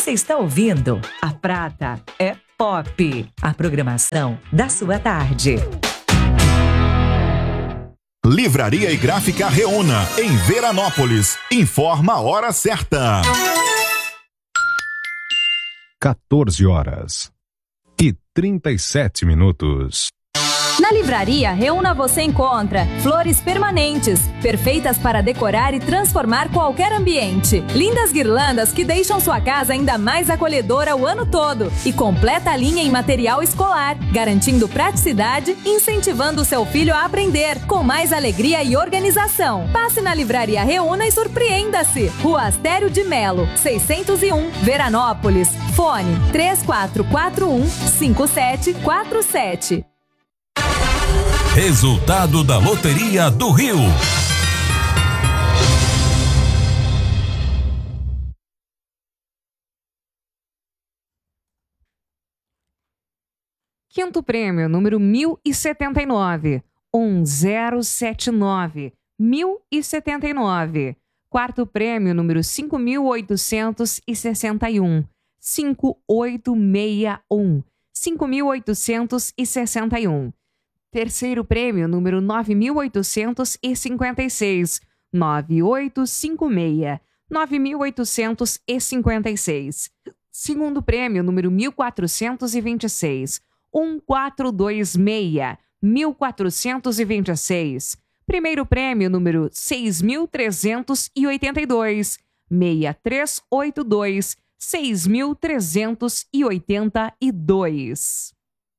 Você está ouvindo A Prata é Pop, a programação da sua tarde. Livraria e Gráfica Reúna, em Veranópolis. Informa a hora certa. 14h37. Na Livraria Reúna você encontra flores permanentes, perfeitas para decorar e transformar qualquer ambiente. Lindas guirlandas que deixam sua casa ainda mais acolhedora o ano todo. E completa a linha em material escolar, garantindo praticidade e incentivando o seu filho a aprender, com mais alegria e organização. Passe na Livraria Reúna e surpreenda-se. Rua Astério de Melo, 601, Veranópolis. Fone 3441-5747. Resultado da Loteria do Rio. Quinto prêmio, número 1079. 1079. 1079. Quarto prêmio, número 5861. 5861. 5861. Terceiro prêmio, número 9856. 9856. 9856. Segundo prêmio, número 1426. 1426. 1426. Primeiro prêmio, número 6382. 6382. 6382.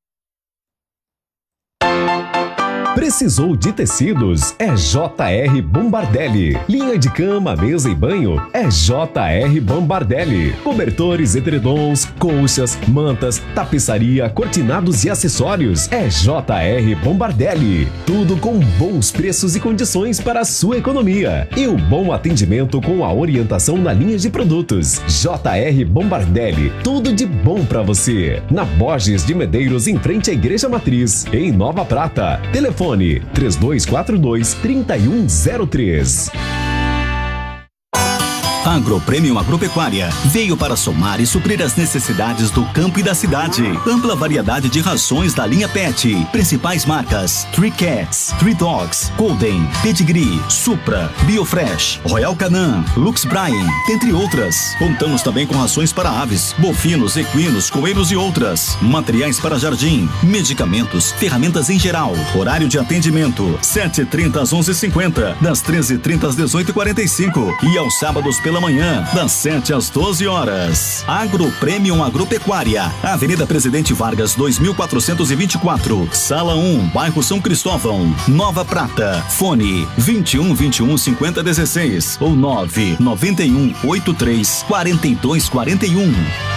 Precisou de tecidos? É JR Bombardelli. Linha de cama, mesa e banho? É JR Bombardelli. Cobertores, edredons, colchas, mantas, tapeçaria, cortinados e acessórios? É JR Bombardelli. Tudo com bons preços e condições para a sua economia. E o bom atendimento com a orientação na linha de produtos. JR Bombardelli. Tudo de bom para você. Na Borges de Medeiros, em frente à Igreja Matriz, em Nova Prata. Telefone 3242-3103. Agropremium Agropecuária veio para somar e suprir as necessidades do campo e da cidade. Ampla variedade de rações da linha Pet. Principais marcas: Three Cats, Three Dogs, Golden, Pedigree, Supra, Biofresh, Royal Canin, Lux Bryan, dentre outras. Contamos também com rações para aves, bovinos, equinos, coelhos e outras. Materiais para jardim, medicamentos, ferramentas em geral. Horário de atendimento: 7h30 às 11h50, das 13h30 às 18h45 e aos sábados pela manhã, das 7 às 12 horas. Agropremium Agropecuária, Avenida Presidente Vargas 2424, Sala 1, Bairro São Cristóvão, Nova Prata. Fone 2121-5016 ou 99183-4241.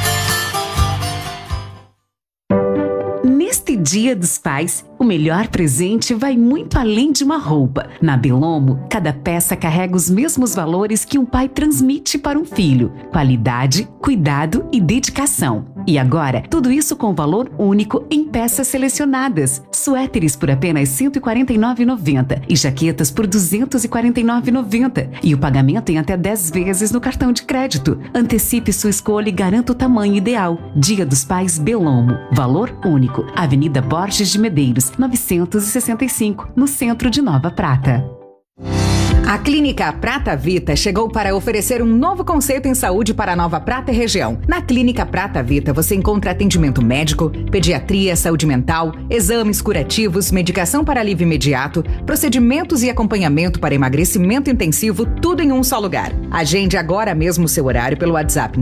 Neste Dia dos Pais, o melhor presente vai muito além de uma roupa. Na Bellomo, cada peça carrega os mesmos valores que um pai transmite para um filho: qualidade, cuidado e dedicação. E agora, tudo isso com valor único em peças selecionadas. Suéteres por apenas R$ 149,90 e jaquetas por R$ 249,90. E o pagamento em até 10 vezes no cartão de crédito. Antecipe sua escolha e garanta o tamanho ideal. Dia dos Pais Bellomo. Valor único. Avenida Borges de Medeiros, 965, no centro de Nova Prata. A Clínica Prata Vita chegou para oferecer um novo conceito em saúde para Nova Prata e região. Na Clínica Prata Vita você encontra atendimento médico, pediatria, saúde mental, exames curativos, medicação para alívio imediato, procedimentos e acompanhamento para emagrecimento intensivo, tudo em um só lugar. Agende agora mesmo o seu horário pelo WhatsApp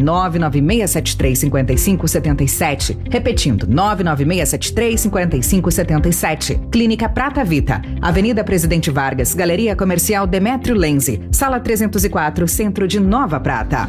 996735577. Repetindo, 996735577. Clínica Prata Vita, Avenida Presidente Vargas, Galeria Comercial Demetrio Lenzi, Sala 304, Centro de Nova Prata.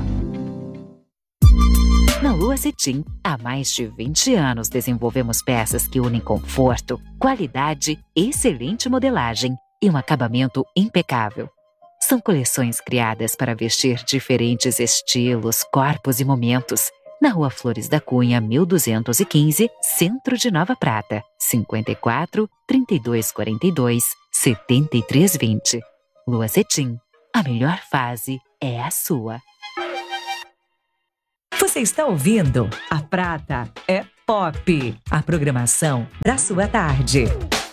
Na Lua Cetim, há mais de 20 anos desenvolvemos peças que unem conforto, qualidade, excelente modelagem e um acabamento impecável. São coleções criadas para vestir diferentes estilos, corpos e momentos. Na Rua Flores da Cunha, 1215, Centro de Nova Prata, 54 3242 7320. Lua Cetim, a melhor fase é a sua. Você está ouvindo A Prata é Pop, a programação da sua tarde.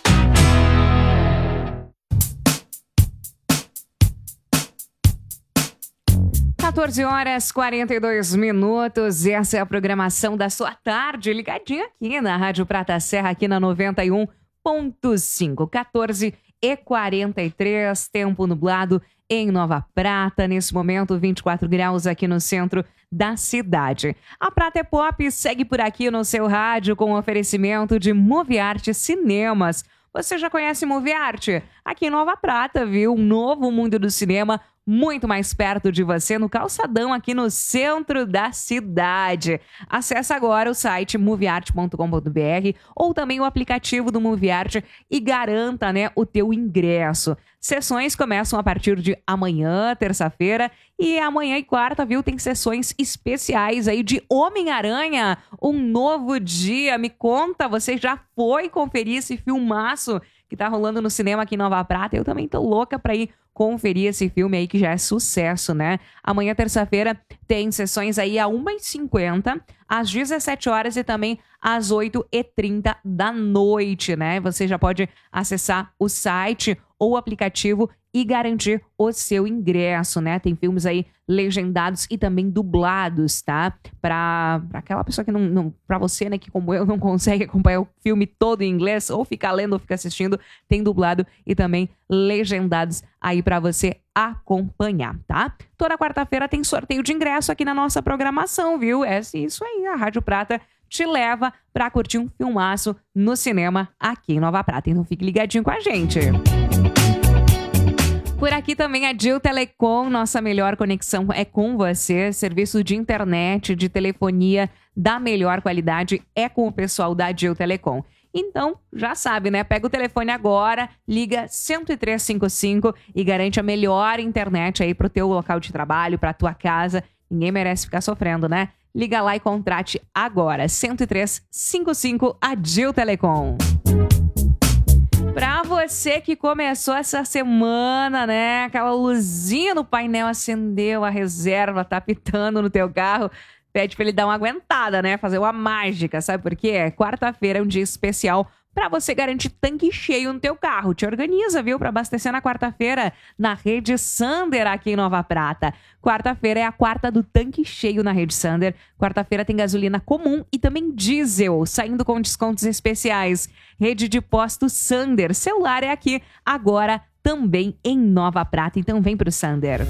(14h42). Essa é a programação da sua tarde, ligadinha aqui na Rádio Prata Serra, aqui na 91.5. 14h43, tempo nublado em Nova Prata. Nesse momento, 24 graus aqui no centro da cidade. A Prata é Pop segue por aqui no seu rádio com oferecimento de Movie Art Cinemas. Você já conhece Movie Art? Aqui em Nova Prata, viu? Um novo mundo do cinema muito mais perto de você, no calçadão, aqui no centro da cidade. Acesse agora o site movieart.com.br ou também o aplicativo do Movie Art e garanta, né, o teu ingresso. Sessões começam a partir de amanhã, terça-feira, e amanhã e quarta, viu, tem sessões especiais aí de Homem-Aranha, Um Novo Dia. Me conta, você já foi conferir esse filmaço que tá rolando no cinema aqui em Nova Prata? Eu também tô louca pra ir conferir esse filme aí que já é sucesso, né? Amanhã, terça-feira, tem sessões aí às 1h50, às 17 horas e também às 8h30 da noite, né? Você já pode acessar o site ou o aplicativo e garantir o seu ingresso, né? Tem filmes aí legendados e também dublados, tá? Pra aquela pessoa que não pra você, né, que como eu não consegue acompanhar o filme todo em inglês, ou ficar lendo ou ficar assistindo, tem dublado e também legendados aí pra você acompanhar, tá? Toda quarta-feira tem sorteio de ingresso aqui na nossa programação, viu? É isso aí, a Rádio Prata te leva pra curtir um filmaço no cinema aqui em Nova Prata. Então fique ligadinho com a gente. Por aqui também a Dil Telecom, nossa melhor conexão é com você. Serviço de internet, de telefonia da melhor qualidade é com o pessoal da Dil Telecom. Então, já sabe, né? Pega o telefone agora, liga 10355 e garante a melhor internet aí pro teu local de trabalho, pra tua casa. Ninguém merece ficar sofrendo, né? Liga lá e contrate agora. 10355, a Dil Telecom. Pra você que começou essa semana, né? Aquela luzinha no painel acendeu, a reserva tá pitando no teu carro. Pede pra ele dar uma aguentada, né? Fazer uma mágica, sabe por quê? Quarta-feira é um dia especial pra você garantir tanque cheio no teu carro. Te organiza, viu? Pra abastecer na quarta-feira na Rede Sander aqui em Nova Prata. Quarta-feira é a quarta do tanque cheio na Rede Sander. Quarta-feira tem gasolina comum e também diesel, saindo com descontos especiais. Rede de postos Sander. Celular é aqui, agora também em Nova Prata. Então vem pro Sander.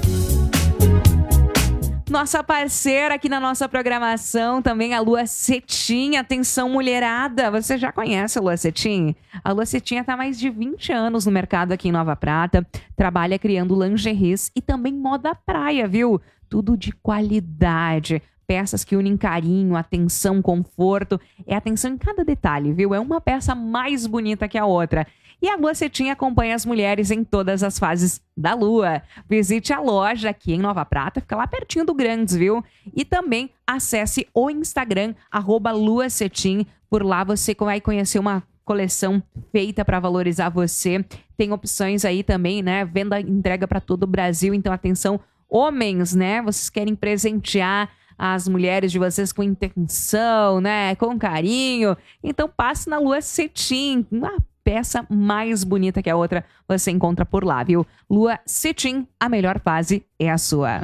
Nossa parceira aqui na nossa programação também, a Lua Cetim. Atenção, mulherada, você já conhece a Lua Cetim? A Lua Cetim está há mais de 20 anos no mercado aqui em Nova Prata. Trabalha criando lingeries e também moda praia, viu? Tudo de qualidade. Peças que unem carinho, atenção, conforto. É atenção em cada detalhe, viu? É uma peça mais bonita que a outra. E a Lua Cetim acompanha as mulheres em todas as fases da lua. Visite a loja aqui em Nova Prata, fica lá pertinho do Grandes, viu? E também acesse o Instagram, @LuaCetim. Por lá você vai conhecer uma coleção feita para valorizar você. Tem opções aí também, né? Venda e entrega para todo o Brasil. Então, atenção, homens, né? Vocês querem presentear as mulheres de vocês com intenção, né? Com carinho. Então, passe na Lua Cetim. Uma peça mais bonita que a outra você encontra por lá, viu? Lua Cetim, a melhor fase é a sua.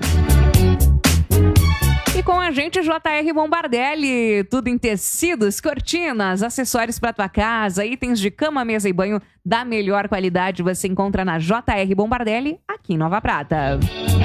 E com a gente, JR Bombardelli, tudo em tecidos, cortinas, acessórios para tua casa, itens de cama, mesa e banho da melhor qualidade você encontra na JR Bombardelli, aqui em Nova Prata.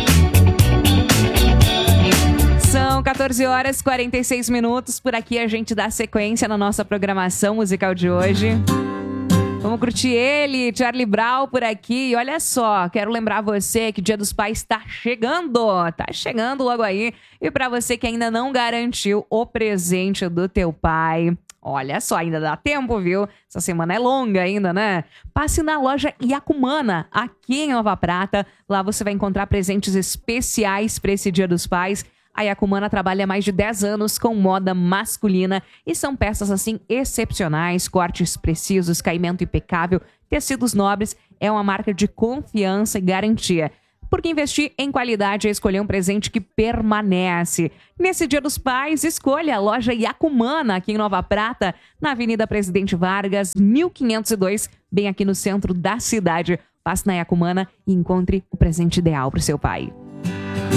São 14h46. Por aqui a gente dá sequência na nossa programação musical de hoje. Vamos curtir ele, Charlie Brown por aqui. E olha só, quero lembrar você que Dia dos Pais tá chegando logo aí. E para você que ainda não garantiu o presente do teu pai, olha só, ainda dá tempo, viu? Essa semana é longa ainda, né? Passe na loja Yacumana, aqui em Nova Prata. Lá você vai encontrar presentes especiais para esse Dia dos Pais. A Yacumana trabalha há mais de 10 anos com moda masculina e são peças assim excepcionais, cortes precisos, caimento impecável, tecidos nobres. É uma marca de confiança e garantia. porque investir em qualidade é escolher um presente que permanece. Nesse Dia dos Pais, escolha a loja Yacumana, aqui em Nova Prata, na Avenida Presidente Vargas, 1502, bem aqui no centro da cidade. Passe na Yacumana e encontre o presente ideal para o seu pai.